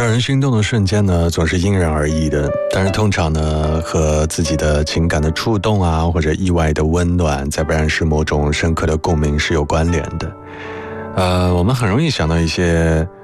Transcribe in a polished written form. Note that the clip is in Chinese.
让人心动的瞬间呢，总是因人而异的。但是通常呢，和自己的情感的触动啊，或者意外的温暖，再不然是某种深刻的共鸣是有关联的。我们很容易想到一些